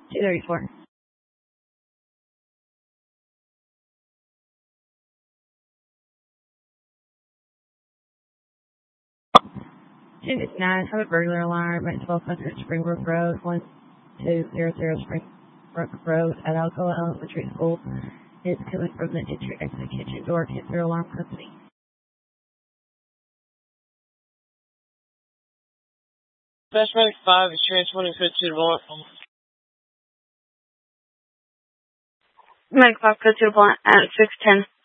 234. Unit 9, have a burglar alarm at 1200 Springbrook Road, 1200 Springbrook Road at Alcoa Elementary School. It's coming from the entry exit kitchen door. Hit their alarm company. Best Medic 5 is transporting code 2 to Blunt. Medic 5, code 2 to Blunt at 610.